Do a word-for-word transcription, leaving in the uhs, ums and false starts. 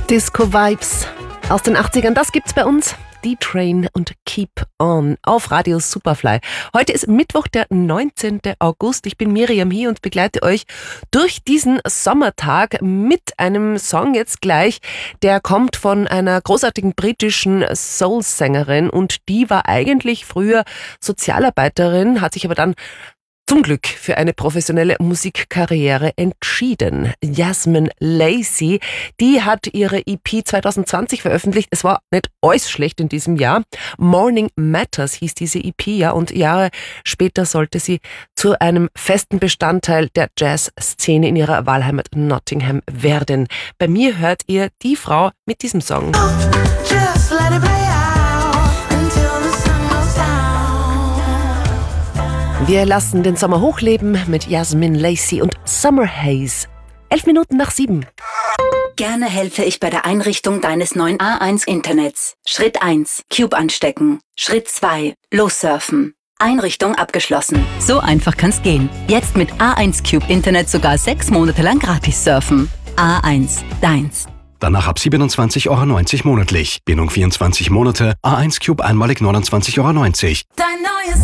Disco-Vibes aus den achtzigern, das gibt's bei uns. D-Train und Keep On auf Radio Superfly. Heute ist Mittwoch, der neunzehnten August. Ich bin Miriam hier und begleite euch durch diesen Sommertag mit einem Song jetzt gleich. Der kommt von einer großartigen britischen Soul-Sängerin und die war eigentlich früher Sozialarbeiterin, hat sich aber dann zum Glück für eine professionelle Musikkarriere entschieden. Yasmin Lacey, die hat ihre E P zwanzig zwanzig veröffentlicht. Es war nicht alles schlecht in diesem Jahr. Morning Matters hieß diese E P, ja, und Jahre später sollte sie zu einem festen Bestandteil der Jazz-Szene in ihrer Wahlheimat Nottingham werden. Bei mir hört ihr die Frau mit diesem Song. Just let it play out until the sun goes down. Wir lassen den Sommer hochleben mit Yasmin Lacey und Summer Haze. Elf Minuten nach sieben. Gerne helfe ich bei der Einrichtung deines neuen A eins Internets. Schritt eins. Cube anstecken. Schritt zwei. Lossurfen. Einrichtung abgeschlossen. So einfach kann's gehen. Jetzt mit A eins Cube Internet sogar sechs Monate lang gratis surfen. A eins. Deins. Danach ab siebenundzwanzig Euro neunzig monatlich. Bindung vierundzwanzig Monate. A eins Cube einmalig neunundzwanzig Euro neunzig. Dein neues